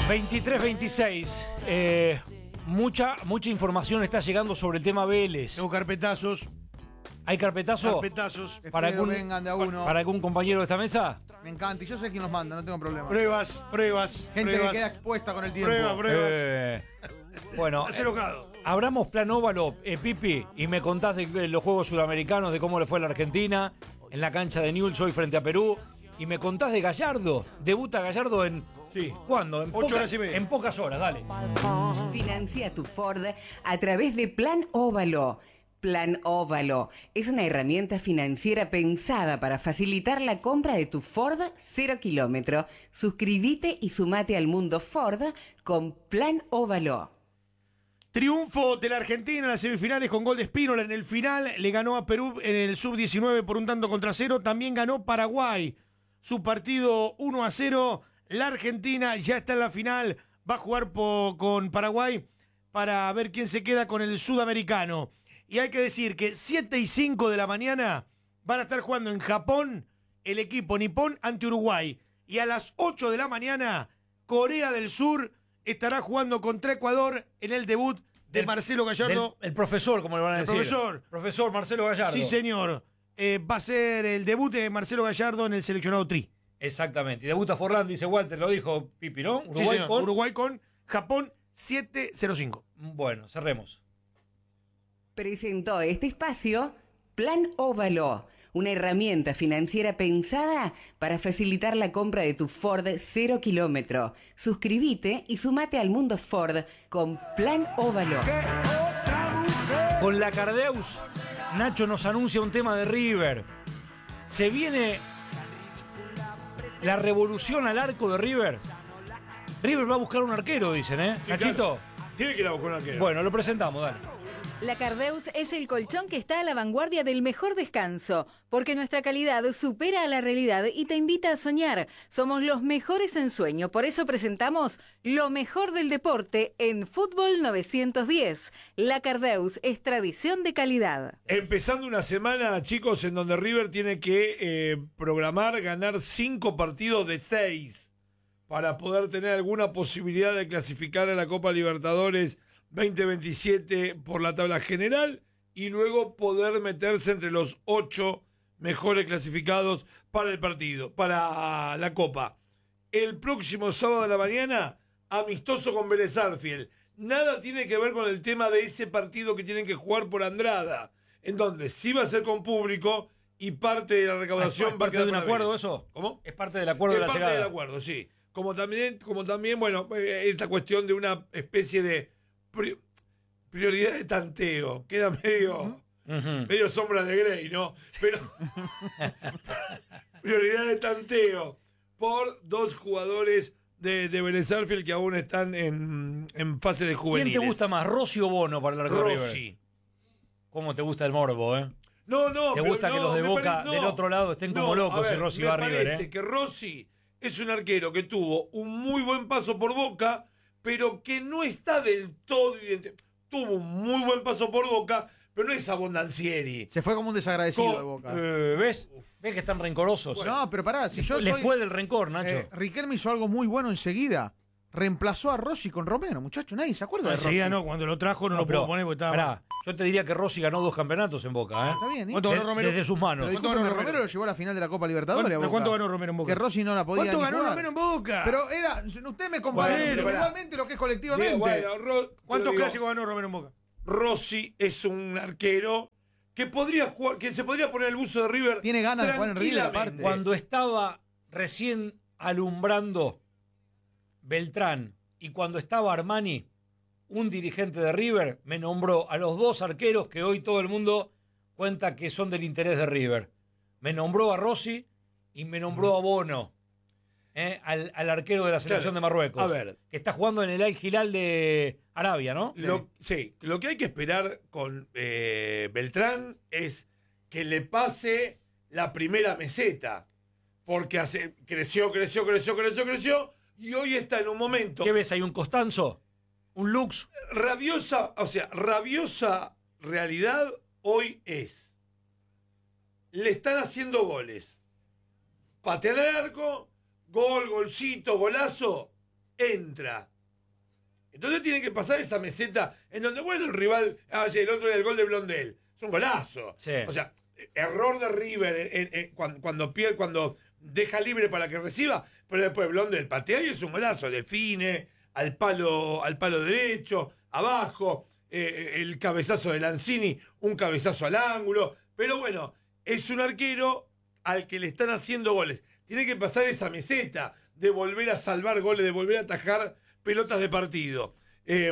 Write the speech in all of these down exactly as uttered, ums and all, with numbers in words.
veintitrés veintiséis. Eh, mucha, mucha información está llegando sobre el tema Vélez. Tengo carpetazos. ¿Hay carpetazo? Carpetazos. ¿Para Espero algún, vengan de a uno. ¿Para algún compañero de esta mesa? Me encanta, y yo sé quién los manda, no tengo problema. Pruebas, pruebas. Gente pruebas. que queda expuesta con el tiempo. Prueba, pruebas. Eh, bueno, Estás enojado. abramos plan óvalo, eh, Pipi, y me contás de, de los Juegos Sudamericanos, de cómo le fue a la Argentina, en la cancha de Newell's hoy frente a Perú, y me contás de Gallardo. Debuta Gallardo en... Sí. ¿Cuándo? En Ocho poca- horas y media. En pocas horas, dale. Financia tu Ford a través de Plan Óvalo. Plan Óvalo es una herramienta financiera pensada para facilitar la compra de tu Ford cero kilómetro. Suscríbete y sumate al mundo Ford con Plan Óvalo. Triunfo de la Argentina en las semifinales con gol de Spínola. En el final le ganó a Perú en el sub diecinueve por un tanto contra cero. También ganó Paraguay su partido uno a cero. La Argentina ya está en la final. Va a jugar po- con Paraguay para ver quién se queda con el sudamericano. Y hay que decir que siete y cinco de la mañana van a estar jugando en Japón el equipo nipón ante Uruguay. Y a las ocho de la mañana Corea del Sur estará jugando contra Ecuador en el debut de Del- Marcelo Gallardo. del- el profesor, como le van a El decir. profesor. Profesor Marcelo Gallardo. Sí, señor. Eh, va a ser el debut de Marcelo Gallardo en el seleccionado Tri. Exactamente. Y debuta Forlán, dice Walter, lo dijo Pipi, ¿no? Sí, Uruguay señor. con... Uruguay con Japón siete cero cinco. Bueno, cerremos. Presentó este espacio Plan Óvalo, una herramienta financiera pensada para facilitar la compra de tu Ford cero kilómetro. Suscríbete y sumate al mundo Ford con Plan Óvalo. Con la Cardeus, Nacho nos anuncia un tema de River. Se viene la revolución al arco de River. River va a buscar un arquero, dicen, ¿eh? Nachito. Tiene que ir a buscar un arquero. Bueno, lo presentamos, dale. La Cardeus es el colchón que está a la vanguardia del mejor descanso, porque nuestra calidad supera a la realidad y te invita a soñar. Somos los mejores en sueño, por eso presentamos lo mejor del deporte en Fútbol novecientos diez. La Cardeus es tradición de calidad. Empezando una semana, chicos, en donde River tiene que eh, programar ganar cinco partidos de seis para poder tener alguna posibilidad de clasificar a la Copa Libertadores veinte veintisiete por la tabla general y luego poder meterse entre los ocho mejores clasificados para el partido, para la Copa. El próximo sábado de la mañana, amistoso con Vélez Sarsfield. Nada tiene que ver con el tema de ese partido que tienen que jugar por Andrada, en donde sí va a ser con público y parte de la recaudación ¿Es va a parte quedar de un con la acuerdo Vélez. eso? ¿Cómo? Es parte del acuerdo Es de la parte llegada. del acuerdo, sí. Como también, como también, bueno, eh, esta cuestión de una especie de pri- prioridad de tanteo. Queda medio, Ujú. medio sombra de Grey, ¿no? Pero prioridad de tanteo por dos jugadores de, de Vélez Sarsfield que aún están en, en fase de ¿Quién juveniles. te gusta más, Rossi o Bono para el arco de River? Rossi. ¿Cómo te gusta el morbo, eh? No, no. ¿Te pero gusta que no, los de me Boca parece- no. del otro lado estén como No, locos a ver, si Rossi me va a River, parece eh? que Rossi es un arquero que tuvo un muy buen paso por Boca, pero que no está del todo identi- Tuvo un muy buen paso por Boca, pero no es Abondancieri. Se fue como un desagradecido Co- de Boca. Eh, ¿Ves? ¿Ves que están rencorosos? No, pero pará, si yo Les soy... puede el rencor, Nacho. Eh, Riquelme hizo algo muy bueno enseguida. Reemplazó a Rossi con Romero, muchacho. Nadie se acuerda de Rossi. Enseguida no, cuando lo trajo no, No, lo pero, puedo poner porque estaba. pará, yo te diría que Rossi ganó dos campeonatos en Boca, ¿eh? Está bien, ¿eh? ¿Cuánto De- ganó Romero? desde sus manos. Pero ¿Cuánto discúlpeme, ganó Romero? Romero lo llevó a la final de la Copa Libertadores. ¿Cuánto, a Boca. ¿Cuánto ganó Romero en Boca? Que Rossi no la podía ¿Cuánto ni ganó jugar. Romero en Boca? Pero era, usted me compara Bueno, individualmente lo que es colectivamente. Digo, bueno, Ro- ¿Cuántos digo, clásicos ganó Romero en Boca? Rossi es un arquero que podría jugar, que se podría poner el buzo de River. Tiene ganas de jugar en River, tranquilamente. aparte. Cuando estaba recién alumbrando Beltrán y cuando estaba Armani, un dirigente de River me nombró a los dos arqueros que hoy todo el mundo cuenta que son del interés de River. Me nombró a Rossi y me nombró a Bono, ¿eh? al, al arquero de la selección Claro. de Marruecos. A ver. Que está jugando en el Al Hilal de Arabia, ¿no? Lo, sí, lo que hay que esperar con eh, Beltrán es que le pase la primera meseta. Porque hace, creció, creció, creció, creció, creció. Y hoy está en un momento ¿Qué ves? ¿Hay un Costanzo? ¿Un Lux? rabiosa, o sea, rabiosa realidad hoy es. Le están haciendo goles. Patear al arco, gol, golcito, golazo. entra. Entonces tiene que pasar esa meseta en donde, bueno, el rival, ah, el otro día el gol de Blondel, es un golazo. Sí. O sea, error de River en, en, en, cuando, cuando pierde, cuando deja libre para que reciba, pero después Blondel patea y es un golazo, define al palo, al palo derecho, abajo, eh, el cabezazo de Lanzini, un cabezazo al ángulo, pero bueno, es un arquero al que le están haciendo goles. Tiene que pasar esa meseta de volver a salvar goles, de volver a atajar pelotas de partido. Eh,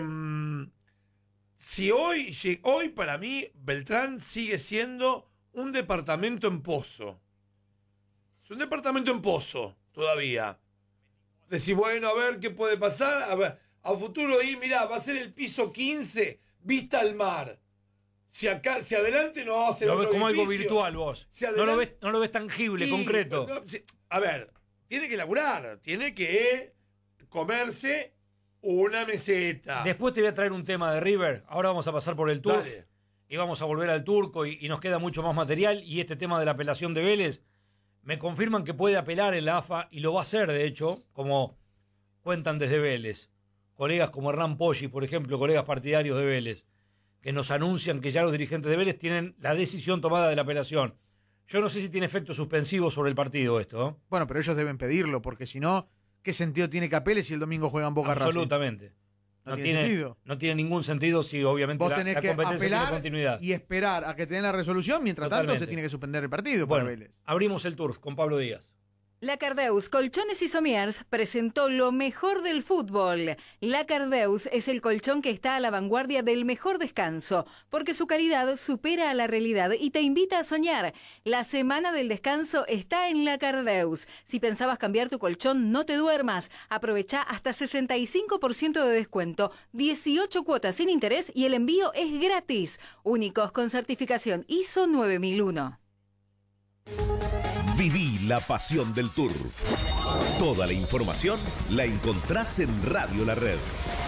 si hoy, hoy para mí Beltrán sigue siendo un departamento en pozo. Es un departamento en pozo todavía. Decir, bueno, a ver qué puede pasar. A ver, a futuro ahí, mirá, va a ser el piso quince, vista al mar. Si acá, si adelante no va a ser lo ves como edificio, algo virtual vos. Si no, lo ves, no lo ves tangible, y, concreto. No, si, a ver, tiene que laburar, tiene que comerse una meseta. Después te voy a traer un tema de River. Ahora vamos a pasar por el Turf. Dale. Y vamos a volver al Turco y, y nos queda mucho más material. Y este tema de la apelación de Vélez, me confirman que puede apelar en la A F A y lo va a hacer, de hecho, como cuentan desde Vélez. Colegas como Hernán Poggi, por ejemplo, colegas partidarios de Vélez, que nos anuncian que ya los dirigentes de Vélez tienen la decisión tomada de la apelación. Yo no sé si tiene efecto suspensivo sobre el partido esto, ¿eh? Bueno, pero ellos deben pedirlo, porque si no, ¿qué sentido tiene que apele si el domingo juegan Boca Racing? Absolutamente. No, No, tiene tiene, sentido. no tiene ningún sentido si obviamente Vos la, tenés la que competencia tiene apelar continuidad. y esperar a que te den la resolución, mientras tanto Totalmente. se tiene que suspender el partido Bueno, para Vélez. abrimos el Turf con Pablo Díaz. Lacardeus Colchones y Somiers presentó lo mejor del fútbol. Lacardeus es el colchón que está a la vanguardia del mejor descanso, porque su calidad supera a la realidad y te invita a soñar. La semana del descanso está en Lacardeus. Si pensabas cambiar tu colchón, no te duermas. Aprovecha hasta sesenta y cinco por ciento de descuento, dieciocho cuotas sin interés y el envío es gratis. Únicos con certificación I S O nueve mil uno. Viví la pasión del Turf. Toda la información la encontrás en Radio La Red.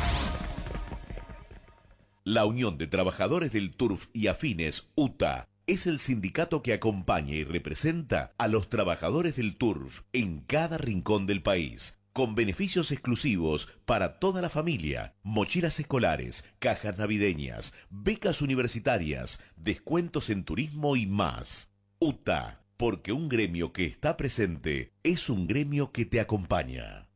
La Unión de Trabajadores del Turf y Afines, U T A, es el sindicato que acompaña y representa a los trabajadores del Turf en cada rincón del país, con beneficios exclusivos para toda la familia, mochilas escolares, cajas navideñas, becas universitarias, descuentos en turismo y más. U T A, porque un gremio que está presente es un gremio que te acompaña.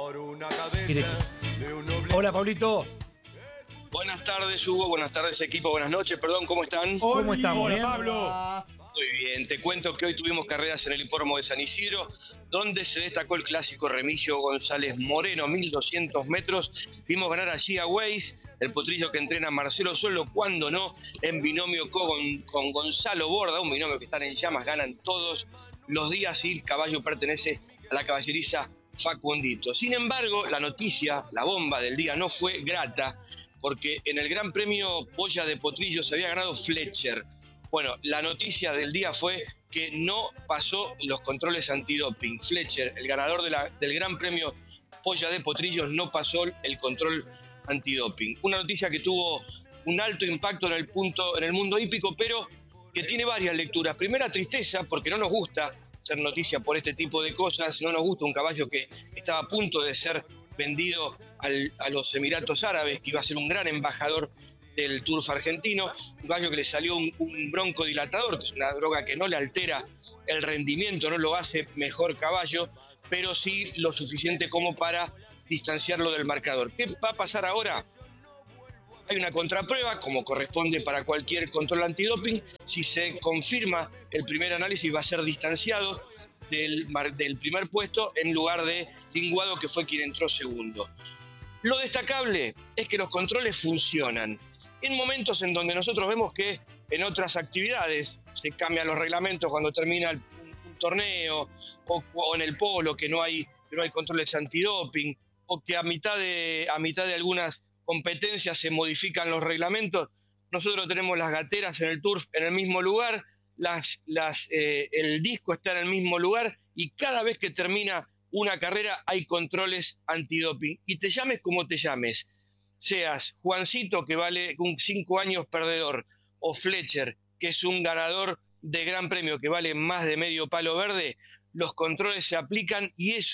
Hola, Pablito. Buenas tardes, Hugo. Buenas tardes, equipo. Buenas noches, perdón. ¿Cómo están? ¿Cómo estamos? Hola, ¿Bien? Pablo. Muy bien. Te cuento que hoy tuvimos carreras en el hipódromo de San Isidro, donde se destacó el clásico Remigio González Moreno, mil doscientos metros. Vimos ganar allí a Weiss, el potrillo que entrena Marcelo Solo, cuando no, en binomio con, con Gonzalo Borda, un binomio que están en llamas, ganan todos los días y el caballo pertenece a la caballeriza Facundito. Sin embargo, la noticia, la bomba del día no fue grata, porque en el Gran Premio Polla de Potrillo se había ganado Fletcher. Bueno, la noticia del día fue que no pasó los controles antidoping. Fletcher, el ganador de la, del Gran Premio Polla de Potrillos, no pasó el control antidoping. Una noticia que tuvo un alto impacto en el, punto, en el mundo hípico, pero que tiene varias lecturas. Primera, tristeza, porque no nos gusta ser noticia por este tipo de cosas, no nos gusta un caballo que estaba a punto de ser vendido al, a los Emiratos Árabes, que iba a ser un gran embajador del Turf argentino, un caballo que le salió un, un broncodilatador, que es una droga que no le altera el rendimiento, no lo hace mejor caballo, pero sí lo suficiente como para distanciarlo del marcador. ¿Qué va a pasar ahora? Hay una contraprueba, como corresponde para cualquier control antidoping. Si se confirma el primer análisis, va a ser distanciado del, del primer puesto en lugar de Linguado, que fue quien entró segundo. Lo destacable es que los controles funcionan. En momentos en donde nosotros vemos que en otras actividades se cambian los reglamentos cuando termina el, un, un torneo, o, o en el polo que no hay, que no hay controles antidoping, o que a mitad de, a mitad de algunas competencias se modifican los reglamentos. Nosotros tenemos las gateras en el Turf en el mismo lugar, las, las, eh, el disco está en el mismo lugar, y cada vez que termina una carrera hay controles antidoping. Y te llames como te llames, seas Juancito, que vale un cinco años perdedor, o Fletcher, que es un ganador de Gran Premio que vale más de medio palo verde, los controles se aplican, y eso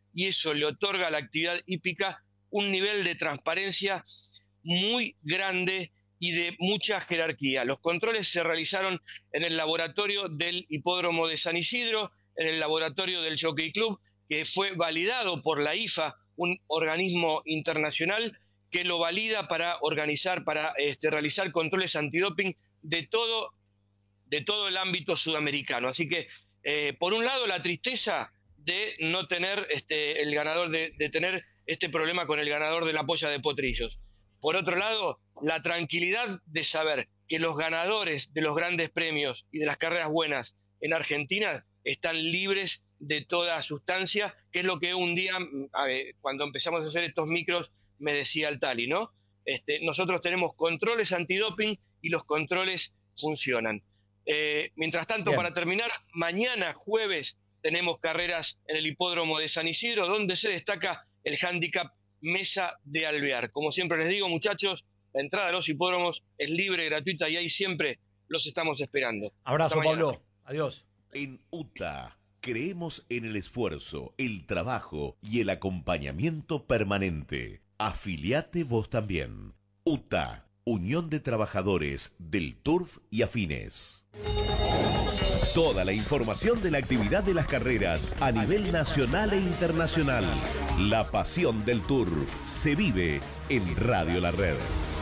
y eso le otorga a la actividad hípica un nivel de transparencia muy grande y de mucha jerarquía. Los controles se realizaron en el laboratorio del Hipódromo de San Isidro, en el laboratorio del Jockey Club, que fue validado por la I F A, un organismo internacional que lo valida para organizar, para este, realizar controles antidoping de todo, de todo el ámbito sudamericano. Así que, eh, por un lado, la tristeza de no tener este, el ganador, de, de tener este problema con el ganador de la polla de Potrillos. Por otro lado, la tranquilidad de saber que los ganadores de los grandes premios y de las carreras buenas en Argentina están libres de toda sustancia, que es lo que un día, a ver, cuando empezamos a hacer estos micros, me decía el Tali, ¿no? Este, nosotros tenemos controles antidoping y los controles funcionan. Eh, mientras tanto, Bien. para terminar, mañana jueves tenemos carreras en el Hipódromo de San Isidro, donde se destaca el handicap Mesa de Alvear. Como siempre les digo, muchachos, la entrada a los hipódromos es libre, gratuita, y ahí siempre los estamos esperando. Abrazo, Hasta mañana. Pablo. Adiós. En U T A creemos en el esfuerzo, el trabajo y el acompañamiento permanente. Afiliate vos también. U T A, Unión de Trabajadores del Turf y Afines. Toda la información de la actividad de las carreras a nivel nacional e internacional. La pasión del turf se vive en Radio La Red.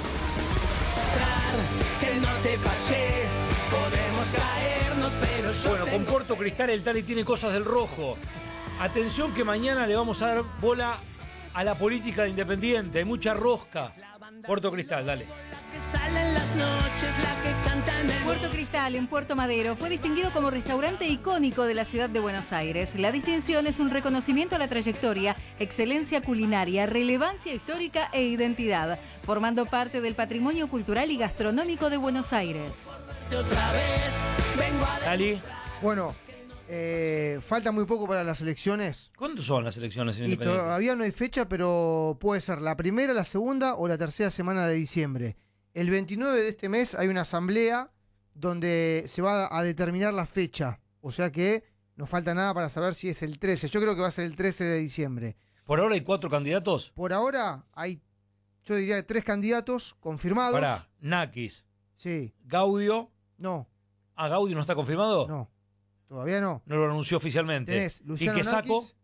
Que no te fallé, podemos caernos, pero yo Bueno, con tengo... Puerto Cristal el Tali tiene cosas del rojo. Atención que mañana le vamos a dar bola a la política de Independiente. Hay mucha rosca. Puerto Cristal, dale. Que salen las noches, la que canta en el... Puerto Cristal, en Puerto Madero, fue distinguido como restaurante icónico de la ciudad de Buenos Aires. La distinción es un reconocimiento a la trayectoria, excelencia culinaria, relevancia histórica e identidad, formando parte del patrimonio cultural y gastronómico de Buenos Aires. Otra vez, vengo a... Tali, Bueno, eh, falta muy poco para las elecciones. ¿cuándo son las elecciones en Y Independiente? todavía no hay fecha, pero puede ser la primera, la segunda o la tercera semana de diciembre. El veintinueve de este mes hay una asamblea donde se va a determinar la fecha. O sea que no falta nada para saber si es el trece. Yo creo que va a ser el trece de diciembre. ¿Por ahora hay cuatro candidatos? Por ahora hay, yo diría, tres candidatos confirmados. Pará, Nakis, Sí, Gaudio. no, ¿Ah, Gaudio no está confirmado? no, todavía no. No lo anunció oficialmente. Tenés ¿Y Luciano qué saco? Nakis,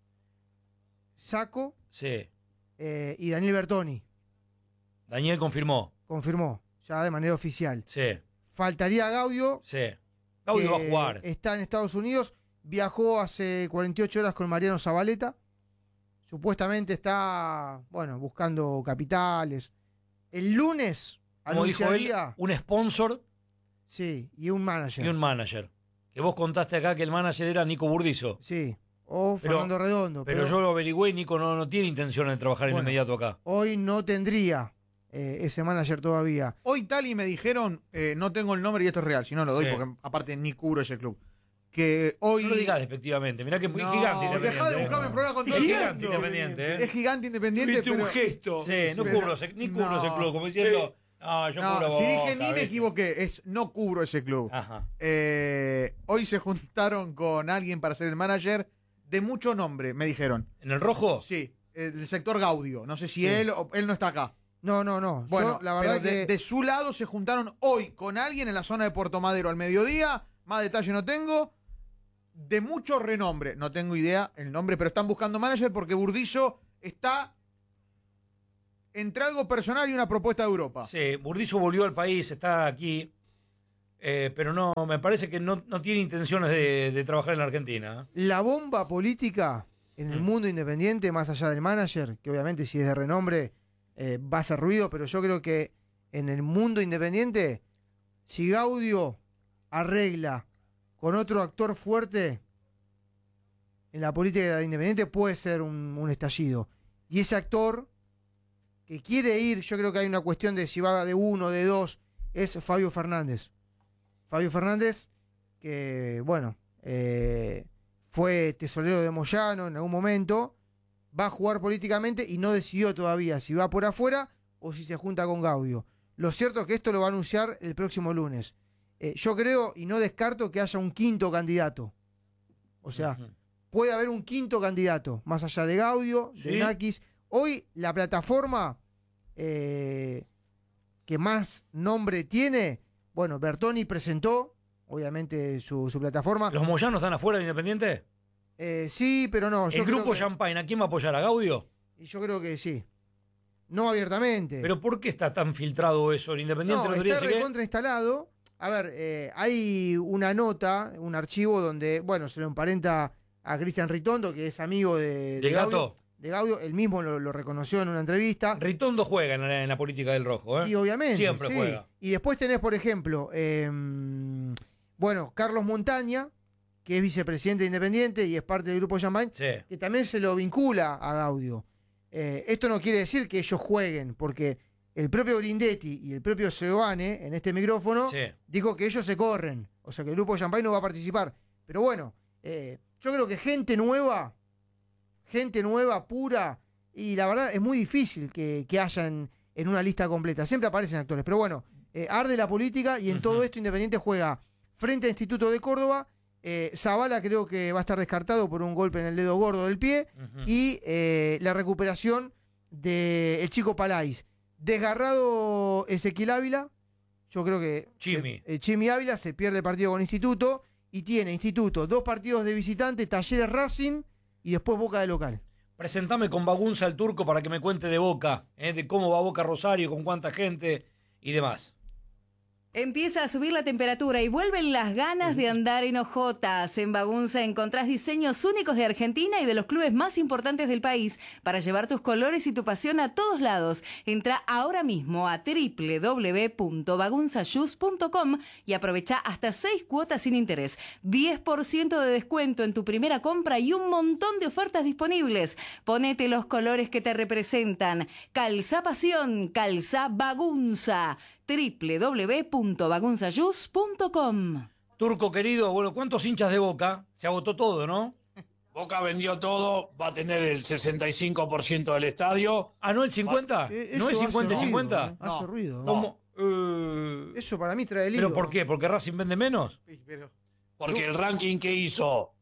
Saco Sí. eh, y Daniel Bertoni. Daniel confirmó. Confirmó, ya de manera oficial. Sí, Faltaría Gaudio, sí. Gaudio que va a jugar. está en Estados Unidos, viajó hace cuarenta y ocho horas con Mariano Zabaleta. Supuestamente está, bueno, buscando capitales. El lunes Como dijo él, anunciaría, un sponsor sí, y un manager. y un manager. Que vos contaste acá que el manager era Nico Burdizo. Sí, o Pero- Fernando Redondo. Pero, yo lo averigüé y Nico no, no tiene intenciones de trabajar en Bueno. inmediato acá. hoy no tendría eh, ese manager todavía. Hoy Tali me dijeron, eh, no tengo el nombre y esto es real, si no lo doy Sí. porque aparte ni cubro ese club. Que hoy... No lo digas despectivamente. Mirá que es muy No, gigante Independiente. dejá de ¿eh? buscarme problemas con Es todo el gigante mundo. Independiente, ¿eh? Es gigante independiente, Viste pero... un gesto. Sí, no pero- cubro, ese, ni cubro no. ese club. Como diciendo, no, yo No, cubro si dije Boca, ni me ¿viste? equivoqué, es no cubro ese club. Ajá. Eh, hoy se juntaron con alguien para ser el manager de mucho nombre, me dijeron. ¿En el rojo? Sí, el sector Gaudio. No sé si Sí. él o él no está acá. No, no, no. Bueno, Yo, la verdad pero de, que de su lado se juntaron hoy con alguien en la zona de Puerto Madero al mediodía. Más detalle no tengo. De mucho renombre. No tengo idea el nombre, pero están buscando manager porque Burdizo está entre algo personal y una propuesta de Europa. Sí, Burdizo volvió al país, está aquí. eh, pero no, me parece que no, no tiene intenciones de, de trabajar en la Argentina. ¿eh? la bomba política en el Mm. mundo independiente, más allá del manager, que obviamente si es de renombre eh, va a hacer ruido, pero yo creo que en el mundo independiente, si Gaudio arregla con otro actor fuerte en la política de Independiente, puede ser un, un estallido. Y ese actor que quiere ir, yo creo que hay una cuestión de si va de uno, de dos, es Fabio Fernández. Fabio Fernández, que, bueno, eh, fue tesorero de Moyano en algún momento, va a jugar políticamente y no decidió todavía si va por afuera o si se junta con Gaudio. Lo cierto es que esto lo va a anunciar el próximo lunes. Eh, yo creo y no descarto que haya un quinto candidato. O sea, Ujú. puede haber un quinto candidato, más allá de Gaudio, de Sí. Nakis. Hoy la plataforma eh, que más nombre tiene, bueno, Bertoni presentó, obviamente, su, su plataforma. ¿Los Moyanos están afuera de Independiente? Eh, sí, pero no. Yo ¿El creo grupo que- Champagne a quién va a apoyar? ¿A Gaudio? Y yo creo que sí. No abiertamente. ¿Pero por qué está tan filtrado eso? ¿El Independiente no, no debería está seguir? recontra instalado. A ver, eh, hay una nota, un archivo donde, bueno, se lo emparenta a Cristian Ritondo, que es amigo de, de ¿Del Gaudio. Gato? De Gaudio, él mismo lo, lo reconoció en una entrevista. Ritondo juega en la, en la política del rojo, ¿eh? Y obviamente. Siempre sí. juega. Y después tenés, por ejemplo, eh, bueno, Carlos Montaña, que es vicepresidente de Independiente y es parte del grupo Champagne, Sí. que también se lo vincula a Gaudio. Eh, esto no quiere decir que ellos jueguen, porque el propio Grindetti y el propio Seoane, en este micrófono, Sí. dijo que ellos se corren. O sea, que el grupo Champagne no va a participar. Pero bueno, eh, yo creo que gente nueva, gente nueva, pura, y la verdad es muy difícil que, que haya en, en una lista completa. Siempre aparecen actores. Pero bueno, eh, arde la política y en Ujú. todo esto Independiente juega frente al Instituto de Córdoba. Eh, Zavala creo que va a estar descartado por un golpe en el dedo gordo del pie. Ujú. Y eh, la recuperación del chico Palais. Desgarrado Ezequiel Ávila. Yo creo que Chimi. se- eh, Chimi Ávila se pierde el partido con Instituto. Y tiene Instituto dos partidos de visitante, Talleres Racing y después Boca de local. Presentame con Bagunza al Turco para que me cuente de Boca, ¿eh? De cómo va Boca Rosario, con cuánta gente y demás. Empieza a subir la temperatura y vuelven las ganas de andar en hojotas. En Bagunza encontrás diseños únicos de Argentina y de los clubes más importantes del país para llevar tus colores y tu pasión a todos lados. Entra ahora mismo a doble u doble u doble u punto bagunza shoes punto com y aprovecha hasta seis cuotas sin interés, diez por ciento de descuento en tu primera compra y un montón de ofertas disponibles. Ponete los colores que te representan. Calza pasión, calza Bagunza. doble u doble u doble u punto bagunza shoes punto com. Turco querido, bueno, ¿cuántos hinchas de Boca? Se agotó todo, ¿no? Boca vendió todo, va a tener el sesenta y cinco por ciento del estadio. Ah, ¿no el cincuenta? Eh, ¿No es eso hace cincuenta y ruido, cincuenta? eh, Hace No. ruido. ¿Cómo? Eh, Eso para mí trae lío. ¿Pero por qué? ¿Porque Racing vende menos? Porque el ranking que hizo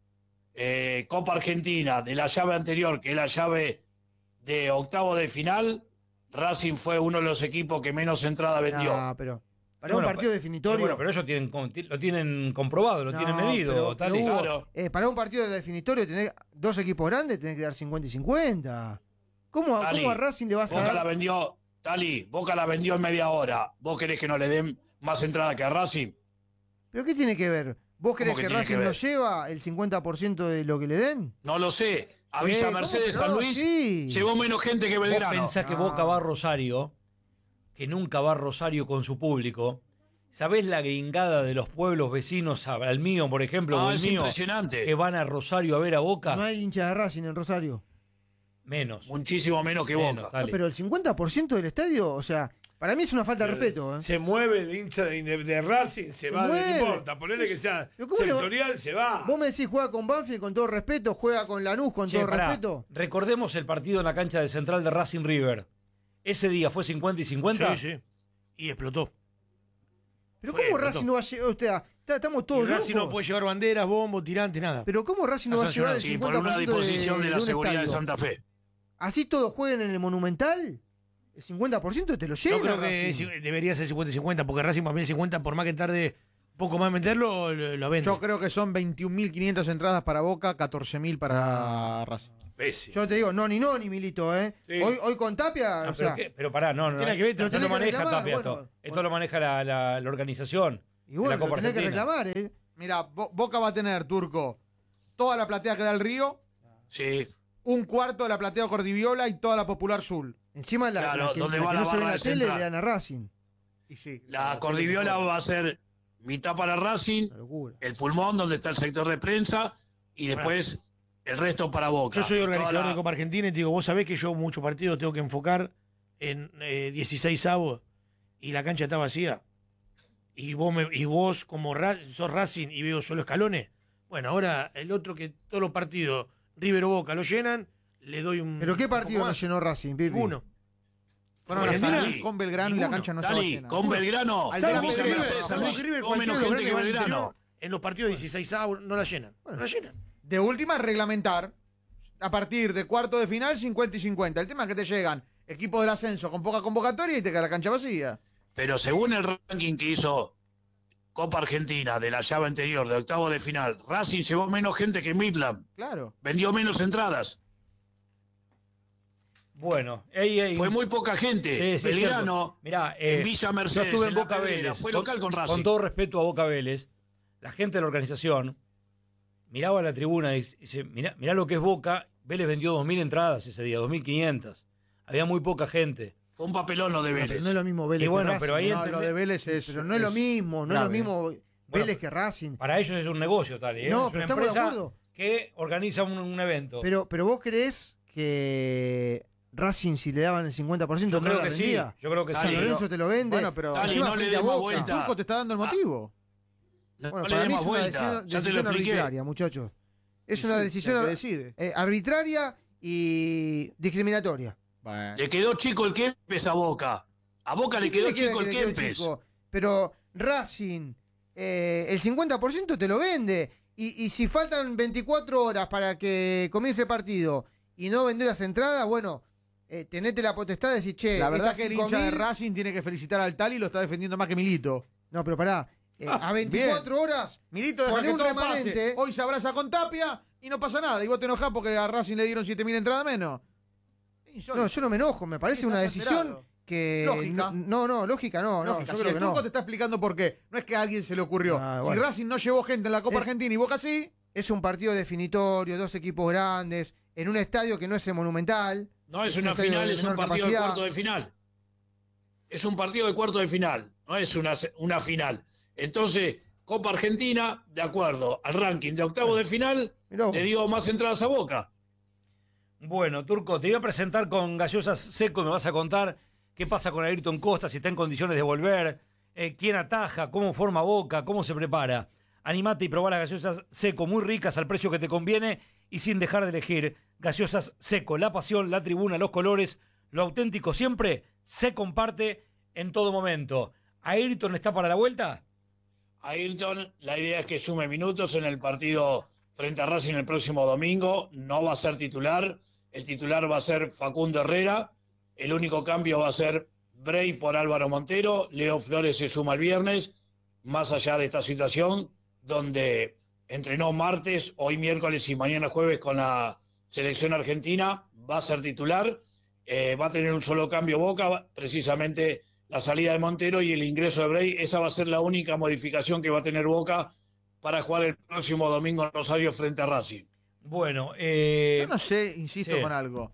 eh, Copa Argentina de la llave anterior, que es la llave de octavo de final, Racing fue uno de los equipos que menos entrada vendió. Ah, pero para Bueno, un partido pa- definitorio. Bueno, pero ellos tienen, con- ti- lo tienen comprobado, lo No, tienen medido, pero- Tali. pero Hugo, Claro. eh, para un partido definitorio, tener dos equipos grandes, tenés que dar cincuenta y cincuenta. ¿Cómo, Tali, ¿Cómo a Racing le vas a Boca la dar? vendió, Tali, Boca la vendió en media hora. ¿Vos querés que no le den más entrada que a Racing? ¿Pero qué tiene que ver? ¿Vos crees que que, tiene Racing que ver? no lleva el cincuenta por ciento de lo que le den? No lo sé. Avisa Sí, Mercedes ¿cómo que San no? Luis, Sí. llevó menos gente que Vos Belgrano. pensás que No. Boca va a Rosario, que nunca va a Rosario con su público. ¿Sabés la gringada de los pueblos vecinos a- al mío, por ejemplo, No, o el es mío, impresionante. que van a Rosario a ver a Boca? No hay hinchas de Racing en Rosario. Menos. Muchísimo menos que Menos, Boca. No, Tali. pero el cincuenta por ciento del estadio, o sea, para mí es una falta de respeto. ¿eh? Se mueve el hincha de, de Racing, se va, mueve. no importa. Ponele que sea Pero ¿cómo le va- sectorial, se va. Vos me decís, juega con Banfield con todo respeto, juega con Lanús con Che, todo pará, respeto. recordemos el partido en la cancha de Central de Racing River. Ese día fue cincuenta y cincuenta. Sí, sí. Y explotó. Pero Fue, ¿cómo explotó. Racing no va a llegar? O sea, está- estamos todos Y Racing no locos. puede llevar banderas, bombos, tirantes, nada. Pero ¿cómo Racing no va a llevar el Sí, por cincuenta por una ciento disposición de, la un seguridad de estadio? Santa Fe. ¿Así todos jueguen en el Monumental? ¿El cincuenta por ciento te lo llena? Yo creo que Racing? es- debería ser cincuenta y cincuenta, porque Racing para mí el cincuenta, por más que tarde poco más en meterlo, lo, lo vende. Yo creo que son veintiún mil quinientas entradas para Boca, catorce mil para Racing. Pésimo. Yo te digo, no, ni no, ni Milito, ¿eh? Sí. Hoy, hoy con Tapia, Ah, o pero, sea, qué- pero pará, no, no, Tiene no, que ver, no lo tenés lo que maneja reclamar, Tapia bueno, esto. Esto bueno. lo maneja la, la- la organización y bueno, de la lo Copa tenés que Argentina. reclamar, ¿eh? Mira, Bo- Boca va a tener, Turco, toda la platea que da el Río, Sí. un cuarto de la platea Cordiviola y toda la Popular Sur. Encima la, Claro, la que, donde la va que la no se ve en barra la de tele Central. le dan a Racing. Y sí, La Cordiviola va a ser mitad para Racing, Una locura. el pulmón donde está el sector de prensa y después el resto para Boca. Yo soy organizador Toda la- de Copa Argentina y te digo, vos sabés que yo muchos partidos tengo que enfocar en eh, dieciséis avos y la cancha está vacía. Y vos, me- y vos como Ra- sos Racing y veo solo escalones. Bueno, ahora el otro que todos los partidos, River o Boca, lo llenan, le doy un. ¿Pero qué un poco partido no más. llenó Racing, Pipi? Ninguno. Fueron a la Argentina, San Luis con Belgrano y la ninguno. cancha no estaba Dali, llena. con Belgrano. Al ¿Sabes Salvo que que River, River, San sabés Luis, que River con menos cualquiera de los gente que grandes Belgrano. van al interior, en los partidos de dieciséis avos no la llenan. No la llenan. De última, reglamentar a partir de cuarto de final cincuenta y cincuenta. El tema es que te llegan equipos del ascenso con poca convocatoria y te queda la cancha vacía. Pero según el ranking que hizo Copa Argentina de la llave anterior, de octavo de final, Racing llevó menos gente que Midland. Claro. Vendió menos entradas. Bueno, ey, ey. Fue muy poca gente. Sí, sí, Belgrano, Mirá, eh, en Villa Mercedes, yo estuve en en la Boca Pedrera, Vélez. fue local con Racing. Con todo respeto a Boca Vélez, la gente de la organización miraba la tribuna y dice, mirá, mirá lo que es Boca. Vélez vendió dos mil entradas ese día, dos mil quinientas. Había muy poca gente. Fue un papelón lo de Vélez. Pero no es lo mismo Vélez Y bueno, que Racing. pero ahí No, entendé- lo de Vélez es. Pero no es, lo mismo, no grave. es lo mismo Bueno, Vélez que Racing. Para ellos es un negocio, tal. ¿eh? No, es pero una estamos de empresa acuerdo. que organiza un, un evento. Pero, pero vos creés que Racing, si le daban el cincuenta por ciento, Yo no creo la que sí, vendía? yo creo que San sí. Lorenzo te lo vende. Bueno, pero Dale, encima no le frente a demos Boca. El vuelta. turco te está dando el motivo. Bueno, no le para mí demos es una vuelta, decisión, ya te lo decisión expliqué. arbitraria, muchachos. Es Sí, una sí, decisión el que decide. eh, arbitraria y discriminatoria. Bueno. Le quedó chico el Kempes a Boca. A Boca le ¿Y quién quedó queda chico que el le quedó Kempes. chico? Pero Racing, eh, el cincuenta por ciento te lo vende. Y, y si faltan veinticuatro horas para que comience el partido y no vender las entradas, bueno, eh, tenete la potestad de decir, che, La verdad estas que el cinco hincha de mil Racing tiene que felicitar al Tali y lo está defendiendo más que Milito. No, pero pará, eh, Ah, a veinticuatro horas, Milito deja poné que un todo remanente. pase. Hoy se abraza con Tapia y no pasa nada. Y vos te enojás porque a Racing le dieron siete mil entradas menos. No, yo no me enojo, me parece Sí, una estás decisión enterado. que... Lógica. No, no, lógica no, no, Lógica, yo si creo el que turco no. te está explicando por qué. No es que a alguien se le ocurrió. Ah, Si bueno. Racing no llevó gente en la Copa Es- Argentina y Boca sí, Es un partido definitorio, dos equipos grandes, en un estadio que no es el Monumental. No es un una estadio final, de es un menor partido de capacidad. cuarto de final. Es un partido de cuarto de final, no es una, una final. Entonces, Copa Argentina, de acuerdo al ranking de octavo de final, Mirá vos. le dio más entradas a Boca. Bueno, Turco, te voy a presentar con Gaseosas Seco y me vas a contar qué pasa con Ayrton Costa, si está en condiciones de volver, eh, quién ataja, cómo forma Boca, cómo se prepara. Animate y probá las gaseosas Seco, muy ricas al precio que te conviene y sin dejar de elegir. Gaseosas Seco, la pasión, la tribuna, los colores, lo auténtico siempre se comparte en todo momento. ¿Ayrton está para la vuelta? Ayrton, la idea es que sume minutos en el partido frente a Racing el próximo domingo. No va a ser titular. El titular va a ser Facundo Herrera. El único cambio va a ser Bray por Álvaro Montero. Leo Flores se suma el viernes. Más allá de esta situación, donde entrenó martes, hoy miércoles y mañana jueves con la selección argentina, va a ser titular. Eh, va a tener un solo cambio Boca, precisamente la salida de Montero y el ingreso de Bray. Esa va a ser la única modificación que va a tener Boca para jugar el próximo domingo en Rosario frente a Racing. Bueno, eh... yo no sé, insisto sí. con algo.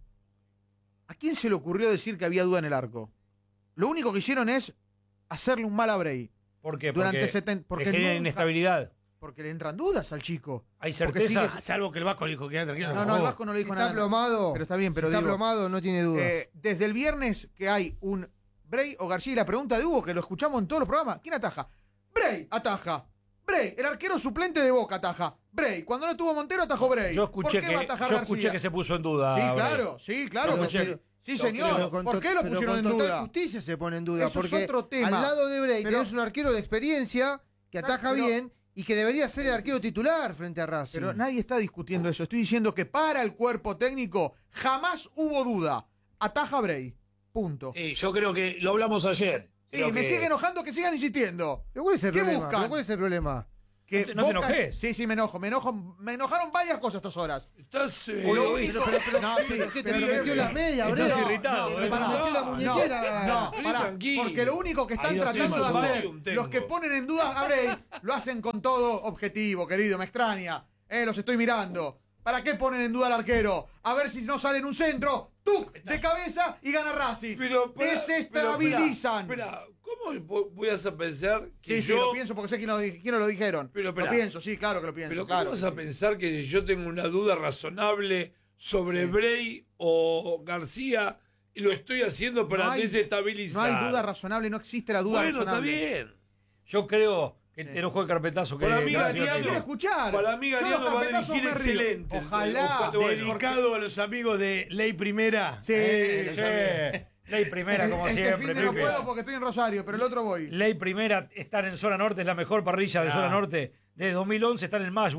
¿A quién se le ocurrió decir que había duda en el arco? Lo único que hicieron es hacerle un mal a Bray. ¿Por qué? Durante Porque, seten- porque le genera nunca- inestabilidad. Porque le entran dudas al chico. Hay Porque certeza. sigue- Salvo que el Vasco le dijo que tranquilo. No, no, el Vasco no le Si dijo está nada. plomado, Pero está bien, pero si está digo, plomado no tiene duda. eh, desde el viernes que hay un Bray o García, y la pregunta de Hugo, que lo escuchamos en todos los programas, ¿quién ataja? Bray ataja. Bray, el arquero suplente de Boca ataja. Bray, cuando no tuvo Montero atajó Bray. Yo ¿Por escuché qué que, va a atajar yo García? escuché que se puso en duda. Sí, Bray. claro, sí, claro. Yo que escuché- sí. Sí, yo señor. Pero con ¿Por to- qué lo pero pusieron con en total duda? justicia se pone en duda. Eso es porque otro tema. al lado de Bray Pero- tenés un arquero de experiencia que ataja Pero- bien y que debería ser el arquero titular frente a Racing. Pero nadie está discutiendo eso. Estoy diciendo que para el cuerpo técnico jamás hubo duda. Ataja Bray. Punto. Sí, yo creo que lo hablamos ayer. Sí, Creo me que- sigue enojando que sigan insistiendo. ¿Pero cuál es el ¿Qué problema? buscan? ¿Pero cuál es el problema? Que No te- no te Boca- enojes. Sí, sí, me enojo. Me enojo. Me enojaron varias cosas estas horas. Estás. eh, Lo oíste, único- pero- pero- no, sí, ¿Pero qué te pero- metió las medias, Estás Bray? irritado, ¿Te eh. metió la No, muñequera? No, Vení pará, tranquilo. porque lo único que están Hay dos tratando temas, de hay hacer un tengo. los que ponen en duda a Bray lo hacen con todo objetivo, querido, me extraña. Eh, los estoy mirando. ¿Para qué ponen en duda al arquero? A ver si no sale en un centro, ¡tuc! De cabeza y gana Racing. Pero, pará, Desestabilizan. pero, Espera, ¿cómo vo- voy a pensar que Sí, sí, yo... lo pienso porque sé quién lo, di- quién lo dijeron. Pero, lo espera. pienso, sí, claro que lo pienso. Pero claro ¿cómo vas que a sí. pensar que si yo tengo una duda razonable sobre Sí. Bray o García y lo estoy haciendo para No hay- desestabilizar? No hay duda razonable, no existe la duda Bueno, está razonable. bien. Yo creo que Sí. te enojó el carpetazo que Para mí, que Gariano- tiró. Quiero escuchar. Para mí Yo Gariano los va a carpetazos dirigir me río. excelente. Ojalá. Bueno, Dedicado a los amigos de Ley Primera. Sí, Eh, sí. sí. Ley primera, como este siempre. fin de no Pipe. puedo porque estoy en Rosario, pero el otro voy. Ley primera, estar en zona norte, es la mejor parrilla de Ah. zona norte. Desde dos mil once están en Mashwich,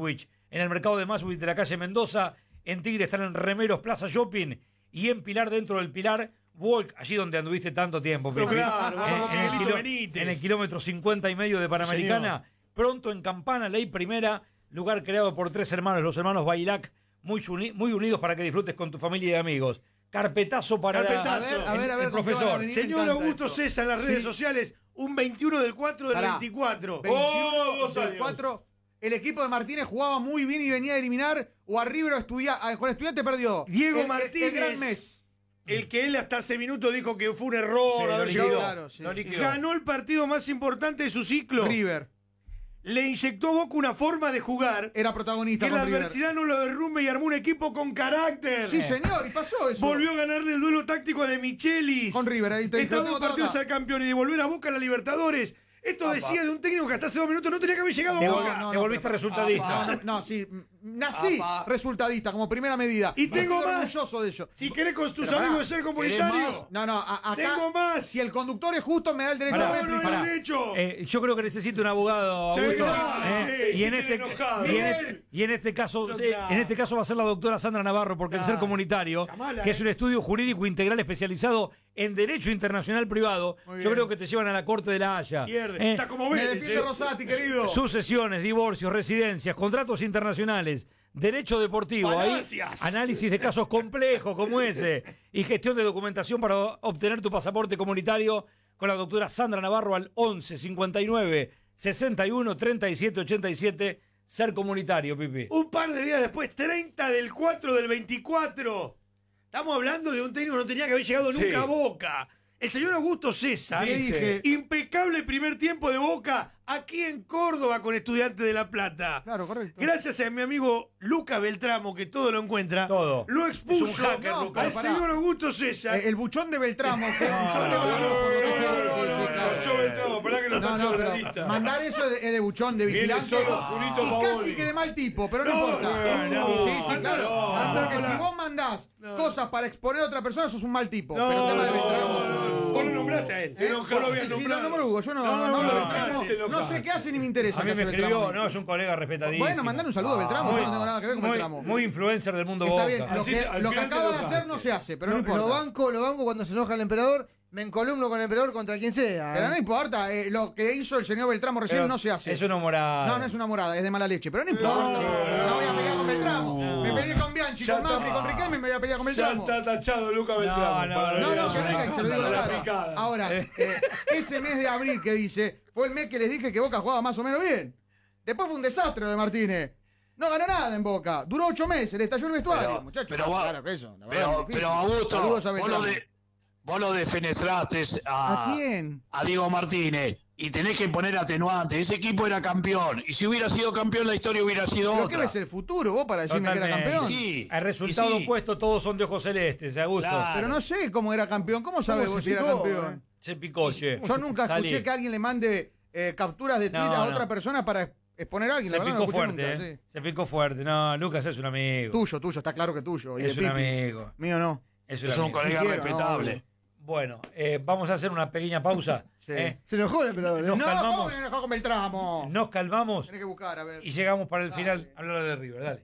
en el mercado de Maswich de la calle Mendoza. En Tigre están en Remeros Plaza Shopping. Y en Pilar, dentro del Pilar, Walk, allí donde anduviste tanto tiempo. Pero Pipi. claro, en, vamos, en el Miguelito kilo- Benítez. en el kilómetro cincuenta y medio de Panamericana. Señor. Pronto en Campana, Ley Primera, lugar creado por tres hermanos, los hermanos Bailac, muy, uni- muy unidos para que disfrutes con tu familia y amigos. Carpetazo para Carpetazo. la- A ver, a ver, a el- ver, el ¿con qué van a profesor. venir? Señor encanta Augusto esto. César en las redes Sí. sociales, un veintiuno del cuatro del Pará. veinticuatro. veintiuno Oh, dos del años. cuatro. El equipo de Martínez jugaba muy bien y venía a eliminar o a River o a Estudia- a- con Estudiante perdió. Diego El- el- Martínez. El, gran mes. El que él hasta hace minutos dijo que fue un error. Sí, lo haber liquidó. llegado. Claro, sí. Lo liquidó. Ganó el partido más importante de su ciclo. River. Le inyectó a Boca una forma de jugar Era protagonista que con la River. adversidad no lo derrumbe y armó un equipo con carácter. Sí, señor, y pasó eso. Volvió a ganarle el duelo táctico de Michelis. Con River, ahí te- Está lo dos tengo todo partidos acá. al campeón y de volver a Boca a la Libertadores. Esto decía de un técnico que hasta hace dos minutos no tenía que haber llegado a Te, Boca. vol- te volviste pero- resultadista. No, no, no, sí. m- Nací Apa. resultadista como primera medida. Y tengo Estoy más. orgulloso de ello. Si querés con tus Pero pará, amigos de ser comunitario. No, no, a- acá. Tengo más. Si el conductor es justo, me da el derecho Pará, a No, no réplica. hay pará. derecho. Eh, yo creo que necesito un abogado, Sí, Augusto. dale, Eh, sí, y, en sí, este, enojado. y, en Miguel. este, y en este caso, No, eh, claro. en este caso va a ser la doctora Sandra Navarro, porque el Claro. Ser Comunitario, Llamala, que es eh. un estudio jurídico integral especializado en derecho internacional privado, Muy yo bien. creo que te llevan a la corte de la Haya. Pierde. Eh, Está como Me Vélez. defiende eh. Rosati, querido. Sucesiones, divorcios, residencias, contratos internacionales, derecho deportivo, ahí, Falacias. análisis de casos complejos como ese y gestión de documentación para obtener tu pasaporte comunitario con la doctora Sandra Navarro al once cincuenta y nueve sesenta y uno treinta y siete ochenta y siete. Ser Comunitario, Pipi. Un par de días después, treinta del cuatro del veinticuatro. Estamos hablando de un técnico que no tenía que haber llegado Sí. nunca a Boca. El señor Augusto César. Le dije. Impecable primer tiempo de Boca aquí en Córdoba con Estudiantes de La Plata. Claro, correcto. Gracias a mi amigo Lucas Beltramo, que todo lo encuentra. Todo. Lo Es expuso un hacker, al Lucas. Pará. señor Augusto César. Eh, el buchón de Beltramo. que- No, Todo no, lo valoro no, por lo que no, se- no, sí, no, sí, no, claro. no, yo Beltramo, esperá que lo No, tacho no, de pero la lista. mandar eso es de, es de buchón, de Viene vigilante. solo Julito Y Paoli. casi que de mal tipo, pero no, No, importa. no, Y sí, sí, no, claro. no. Porque Andá si con la- vos mandás No. cosas para exponer a otra persona, sos un mal tipo. No, pero el tema de no, Beltramo. no, vos lo nombraste a él. ¿Eh? Vos lo habías Sí, no, nombrado. no me lo hubo, yo no, No, no, no, no, no, Beltramo, no, no sé qué hace ni me interesa. A mí qué me hace escribió, Beltramo. no, es un colega respetadísimo. Bueno, mandale un saludo a Beltramo, yo no tengo nada que ver con muy, Beltramo. muy influencer del mundo Está Boca. bien, lo Así que, al lo que final te acaba lo de hacer cagaste. no se hace, pero no Lo, importa. lo banco, lo banco cuando se enoja el emperador. Me encolumno con el emperador contra quien sea. Pero ¿eh? no importa, eh, lo que hizo el señor Beltramo recién Pero no se hace. Es una morada. No, no es una morada, es de mala leche, pero no importa. No, voy a pelear con Beltramo. No. Me peleé con Bianchi, Ya con Macri, está. con Riquelme, me voy a pelear con Ya Beltramo. está tachado Luca Beltramo. no, para No, no, la- que venga y se lo digo a la cara. picada. Ahora, Eh. eh, ese mes de abril que dice, fue el mes que les dije que Boca jugaba más o menos bien. Después fue un desastre lo de Martínez. No ganó nada en Boca. Duró ocho meses, le estalló el vestuario, Pero- muchachos. pero va- claro que eso, la verdad, Pero, es difícil. pero Augusto, Saludos a vos lo, Beltramo. de, vos lo defenestraste a, ¿A quién? a Diego Martínez y tenés que poner atenuantes. Ese equipo era campeón y si hubiera sido campeón la historia hubiera sido ¿Pero qué otra. ves el futuro vos para decirme que era Totalmente. campeón? Sí, El resultado y sí. opuesto, todos son de ojos celestes, Augusto. Claro. Pero no sé cómo era campeón. ¿Cómo sabes ¿Cómo vos se si era picó, campeón? eh? Se picó, che. Yo nunca Salí. escuché que alguien le mande eh, capturas de tweet No, a no. otra persona para exponer a alguien. Se La verdad no picó lo escuché fuerte, nunca. eh. Sí. Se picó fuerte. No, Lucas es un amigo. Tuyo, tuyo, está claro que tuyo. Y Es de un Pipi. amigo. Mío no. Es un Es un amigo. colega Ni quiero, respetable. no, Bueno, eh, vamos a hacer una pequeña pausa. Sí. ¿eh? Se enojó el emperador. ¿eh? Nos no, calmamos. ¿cómo me enojó con Beltramo? Nos calmamos Tenés que buscar, a ver. y llegamos para el Dale. final a hablar de River. Dale.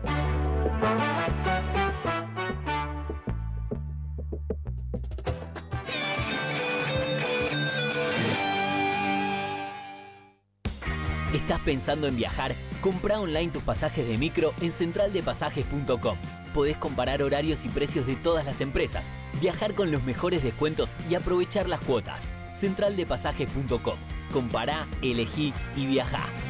¿Estás pensando en viajar? Comprá online tus pasajes de micro en central de pasajes punto com. Podés comparar horarios y precios de todas las empresas, viajar con los mejores descuentos y aprovechar las cuotas. central de pasajes punto com. Compará, elegí y viajá.